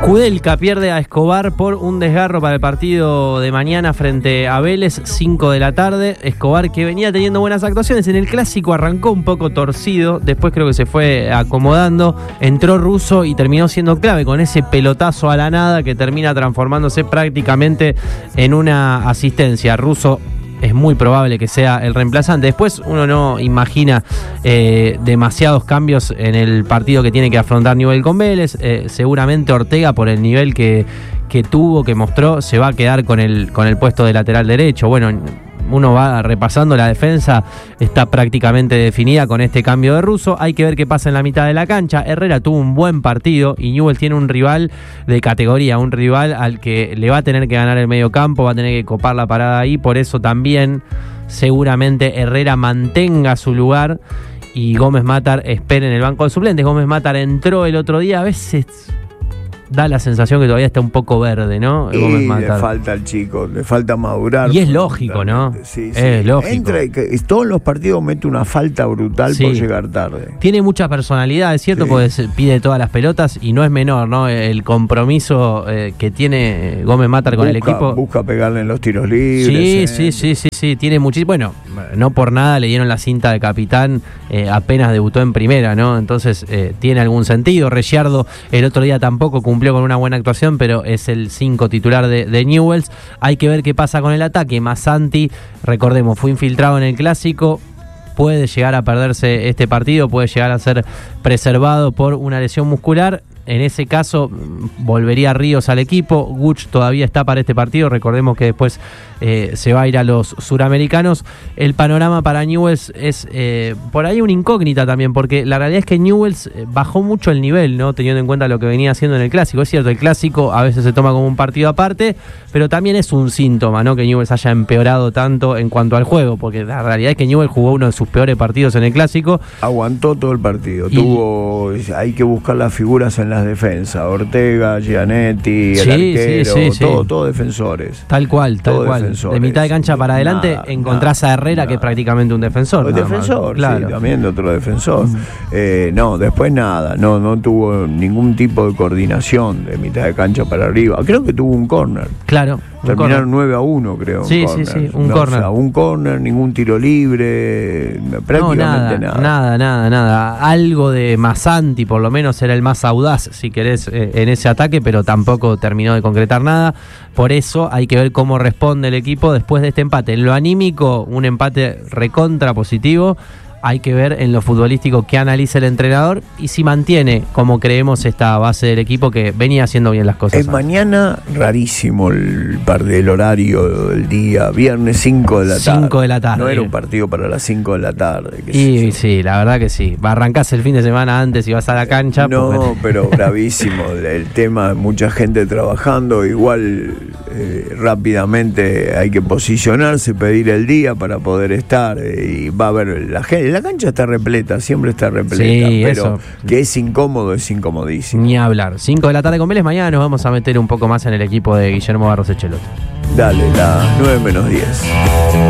Kudelka pierde a Escobar por un desgarro para el partido de mañana frente a Vélez, 5 de la tarde. Escobar, que venía teniendo buenas actuaciones en el Clásico, arrancó un poco torcido, después creo que se fue acomodando, entró Russo y terminó siendo clave con ese pelotazo a la nada que termina transformándose prácticamente en una asistencia. Russo es muy probable que sea el reemplazante. Después uno no imagina demasiados cambios en el partido que tiene que afrontar Newell's con Vélez. Seguramente Ortega, por el nivel que tuvo, que mostró, se va a quedar con el puesto de lateral derecho. Bueno, uno va repasando la defensa, está prácticamente definida con este cambio de Russo. Hay que ver qué pasa en la mitad de la cancha. Herrera tuvo un buen partido y Newell's tiene un rival de categoría, un rival al que le va a tener que ganar el medio campo, va a tener que copar la parada ahí. Por eso también seguramente Herrera mantenga su lugar y Gómez Matar espere en el banco de suplentes. Gómez Matar entró el otro día, a veces da la sensación que todavía está un poco verde, ¿no? Y le falta al chico, le falta madurar. Y es lógico, ¿no? Sí, es lógico. Entra y todos los partidos mete una falta brutal por llegar tarde. Tiene mucha personalidad, es cierto, porque pide todas las pelotas y no es menor, ¿no? El compromiso que tiene Gómez Matar con el equipo. Busca pegarle en los tiros libres. Sí, tiene muchísimo. Bueno, no por nada le dieron la cinta de capitán apenas debutó en primera, ¿no? Entonces tiene algún sentido. Regiardo el otro día tampoco cumplió con una buena actuación, pero es el 5 titular de Newell's. Hay que ver qué pasa con el ataque. Massanti, recordemos, fue infiltrado en el Clásico. Puede llegar a perderse este partido, puede llegar a ser preservado por una lesión muscular. En ese caso, volvería Ríos al equipo. Guch todavía está para este partido. Recordemos que después se va a ir a los suramericanos. El panorama para Newell's es por ahí una incógnita también, porque la realidad es que Newell's bajó mucho el nivel, ¿no? Teniendo en cuenta lo que venía haciendo en el Clásico. Es cierto, el Clásico a veces se toma como un partido aparte, pero también es un síntoma, ¿no? Que Newell's haya empeorado tanto en cuanto al juego, porque la realidad es que Newell's jugó uno de sus peores partidos en el Clásico. Aguantó todo el partido. Hay que buscar las figuras en las defensas. Ortega, Gianetti, el arquero, todos defensores. Tal cual. De mitad de cancha para adelante encontrás a Herrera, que es prácticamente un defensor. Un defensor, claro. Sí, también de otro defensor. Después nada. No tuvo ningún tipo de coordinación de mitad de cancha para arriba. Creo que tuvo un córner. Claro. Terminaron 9-1, creo. Sí, un córner. O sea, un córner, ningún tiro libre, prácticamente nada. Algo de Massanti, por lo menos, era el más audaz, si querés, en ese ataque, pero tampoco terminó de concretar nada. Por eso hay que ver cómo responde el equipo después de este empate. En lo anímico, un empate recontra positivo. Hay que ver en lo futbolístico qué analiza el entrenador y si mantiene, como creemos, esta base del equipo que venía haciendo bien las cosas. Es mañana rarísimo el horario del día, viernes 5 de la tarde. 5 de la tarde. No era un partido para las 5 de la tarde. Sí, la verdad que sí. Arrancás el fin de semana antes y vas a la cancha. No, pero gravísimo. El tema, mucha gente trabajando, igual rápidamente hay que posicionarse, pedir el día para poder estar y va a haber la gente. La cancha está repleta, siempre está repleta, pero eso, que es incómodo, es incomodísimo. Ni hablar. 5 de la tarde con Vélez. Mañana nos vamos a meter un poco más en el equipo de Guillermo Barros Echelote. Dale, las 9 menos 10.